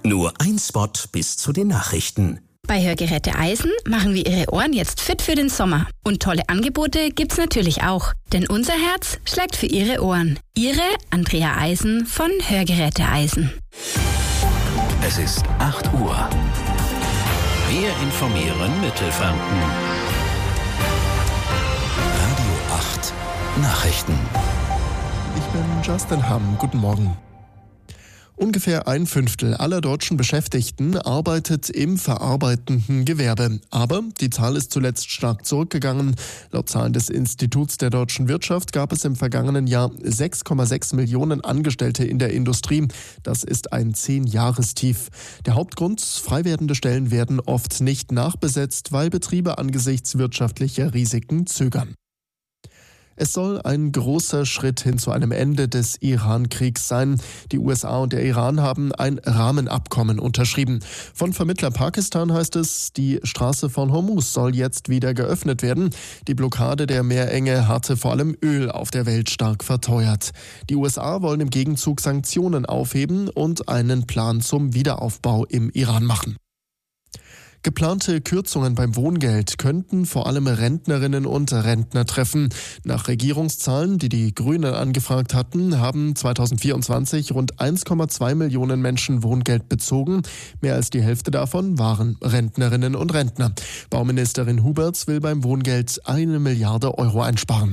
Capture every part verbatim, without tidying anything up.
Nur ein Spot bis zu den Nachrichten. Bei Hörgeräte Eisen machen wir Ihre Ohren jetzt fit für den Sommer. Und tolle Angebote gibt's natürlich auch. Denn unser Herz schlägt für Ihre Ohren. Ihre Andrea Eisen von Hörgeräte Eisen. Es ist acht Uhr. Wir informieren Mittelfranken. Radio acht Nachrichten. Ich bin Justin Hamm. Guten Morgen. Ungefähr ein Fünftel aller deutschen Beschäftigten arbeitet im verarbeitenden Gewerbe. Aber die Zahl ist zuletzt stark zurückgegangen. Laut Zahlen des Instituts der deutschen Wirtschaft gab es im vergangenen Jahr sechs Komma sechs Millionen Angestellte in der Industrie. Das ist ein Zehn-Jahrestief. Der Hauptgrund: frei werdende Stellen werden oft nicht nachbesetzt, weil Betriebe angesichts wirtschaftlicher Risiken zögern. Es soll ein großer Schritt hin zu einem Ende des Iran-Kriegs sein. Die U S A und der Iran haben ein Rahmenabkommen unterschrieben. Von Vermittler Pakistan heißt es, die Straße von Hormuz soll jetzt wieder geöffnet werden. Die Blockade der Meerenge hatte vor allem Öl auf der Welt stark verteuert. Die U S A wollen im Gegenzug Sanktionen aufheben und einen Plan zum Wiederaufbau im Iran machen. Geplante Kürzungen beim Wohngeld könnten vor allem Rentnerinnen und Rentner treffen. Nach Regierungszahlen, die die Grünen angefragt hatten, haben zweitausendvierundzwanzig rund eins Komma zwei Millionen Menschen Wohngeld bezogen. Mehr als die Hälfte davon waren Rentnerinnen und Rentner. Bauministerin Huberts will beim Wohngeld eine Milliarde Euro einsparen.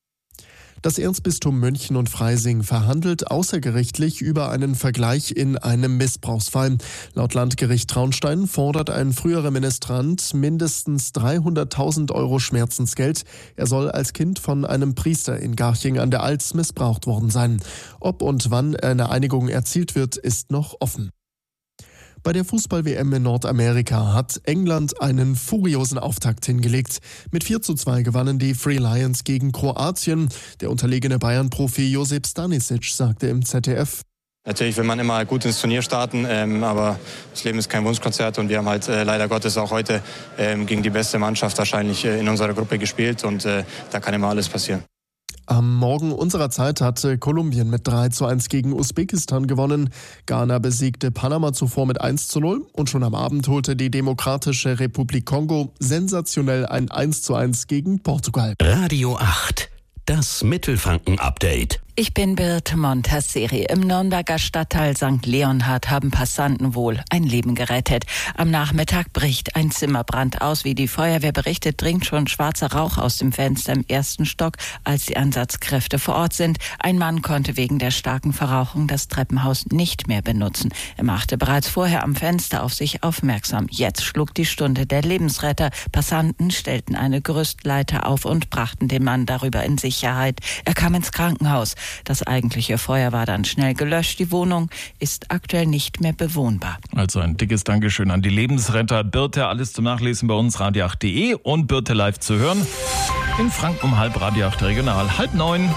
Das Erzbistum München und Freising verhandelt außergerichtlich über einen Vergleich in einem Missbrauchsfall. Laut Landgericht Traunstein fordert ein früherer Ministrant mindestens dreihunderttausend Euro Schmerzensgeld. Er soll als Kind von einem Priester in Garching an der Alz missbraucht worden sein. Ob und wann eine Einigung erzielt wird, ist noch offen. Bei der Fußball-W M in Nordamerika hat England einen furiosen Auftakt hingelegt. Mit vier zu zwei gewannen die Free Lions gegen Kroatien. Der unterlegene Bayern-Profi Josip Stanisic sagte im Z D F: Natürlich will man immer gut ins Turnier starten, ähm, aber das Leben ist kein Wunschkonzert und wir haben halt äh, leider Gottes auch heute ähm, gegen die beste Mannschaft wahrscheinlich äh, in unserer Gruppe gespielt und äh, da kann immer alles passieren. Am Morgen unserer Zeit hatte Kolumbien mit drei zu eins gegen Usbekistan gewonnen. Ghana besiegte Panama zuvor mit eins zu null und schon am Abend holte die Demokratische Republik Kongo sensationell ein eins zu eins gegen Portugal. Radio acht, das Mittelfranken-Update. Ich bin Birte Montasseri. Im Nürnberger Stadtteil Sankt Leonhard haben Passanten wohl ein Leben gerettet. Am Nachmittag bricht ein Zimmerbrand aus. Wie die Feuerwehr berichtet, dringt schon schwarzer Rauch aus dem Fenster im ersten Stock, als die Einsatzkräfte vor Ort sind. Ein Mann konnte wegen der starken Verrauchung das Treppenhaus nicht mehr benutzen. Er machte bereits vorher am Fenster auf sich aufmerksam. Jetzt schlug die Stunde der Lebensretter. Passanten stellten eine Gerüstleiter auf und brachten den Mann darüber in Sicherheit. Er kam ins Krankenhaus. Das eigentliche Feuer war dann schnell gelöscht. Die Wohnung ist aktuell nicht mehr bewohnbar. Also ein dickes Dankeschön an die Lebensretter. Birte, alles zum Nachlesen bei uns, radio acht punkt de und Birte live zu hören. In Franken um halb, Radio acht Regional, halb neun.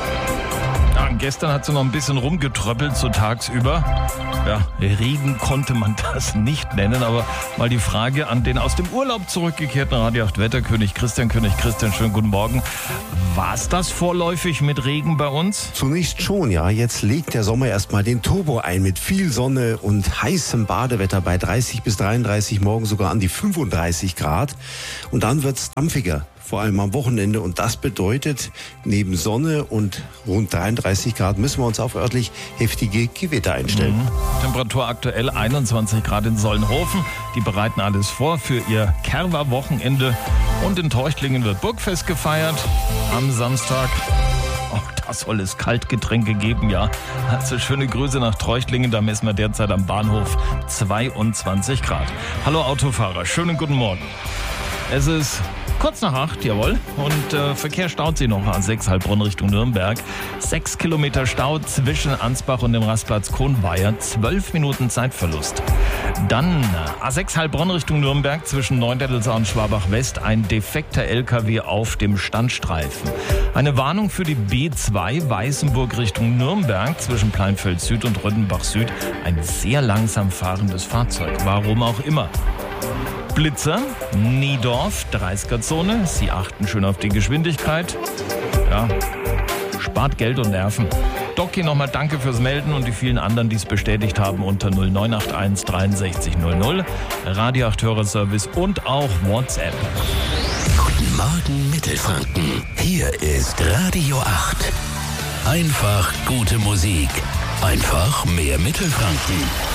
Ja, gestern hat sie noch ein bisschen rumgetröppelt, so tagsüber. Ja, Regen konnte man das nicht nennen, aber mal die Frage an den aus dem Urlaub zurückgekehrten Radio acht Wetterkönig Christian König. Christian, schönen guten Morgen. War es das vorläufig mit Regen bei uns? Zunächst schon, ja. Jetzt legt der Sommer erstmal den Turbo ein mit viel Sonne und heißem Badewetter bei dreißig bis dreiunddreißig, morgen sogar an die fünfunddreißig Grad. Und dann wird's dampfiger, vor allem am Wochenende. Und das bedeutet, neben Sonne und rund dreiunddreißig Grad müssen wir uns auf örtlich heftige Gewitter einstellen. Mhm. Temperatur aktuell einundzwanzig Grad in Solnhofen. Die bereiten alles vor für ihr Kerwa-Wochenende. Und in Treuchtlingen wird Burgfest gefeiert am Samstag. Auch da soll es Kaltgetränke geben, ja. Also schöne Grüße nach Treuchtlingen. Da messen wir derzeit am Bahnhof zweiundzwanzig Grad. Hallo Autofahrer, schönen guten Morgen. Es ist kurz nach acht, jawohl. Und äh, Verkehr staut sich noch A sechs Heilbronn Richtung Nürnberg. Sechs Kilometer Stau zwischen Ansbach und dem Rastplatz Kronweier. Zwölf Minuten Zeitverlust. Dann A sechs Heilbronn Richtung Nürnberg zwischen Neuendettelsau und Schwabach West. Ein defekter L K W auf dem Standstreifen. Eine Warnung für die B zwei Weißenburg Richtung Nürnberg zwischen Pleinfeld Süd und Röttenbach Süd. Ein sehr langsam fahrendes Fahrzeug. Warum auch immer. Blitzer, Niedorf, dreißiger-Zone. Sie achten schön auf die Geschwindigkeit. Ja, spart Geld und Nerven. Doki, nochmal danke fürs Melden und die vielen anderen, die es bestätigt haben, unter null neun acht eins dreiundsechzig null null, Radio acht Hörerservice und auch WhatsApp. Guten Morgen Mittelfranken. Hier ist Radio acht. Einfach gute Musik. Einfach mehr Mittelfranken.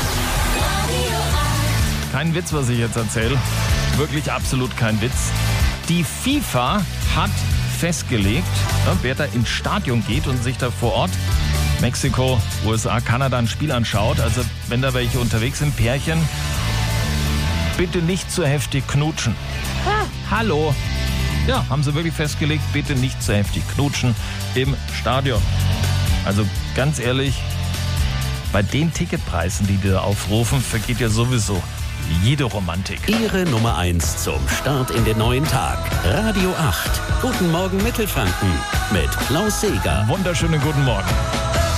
Kein Witz, was ich jetzt erzähle. Wirklich absolut kein Witz. Die FIFA hat festgelegt, wer da ins Stadion geht und sich da vor Ort Mexiko, U S A, Kanada ein Spiel anschaut, also wenn da welche unterwegs sind, Pärchen, bitte nicht zu heftig knutschen. Ha, hallo. Ja, haben sie wirklich festgelegt, bitte nicht zu heftig knutschen im Stadion. Also ganz ehrlich, bei den Ticketpreisen, die die da aufrufen, vergeht ja sowieso jede Romantik. Ihre Nummer eins zum Start in den neuen Tag. Radio acht. Guten Morgen Mittelfranken mit Klaus Seeger. Wunderschönen guten Morgen.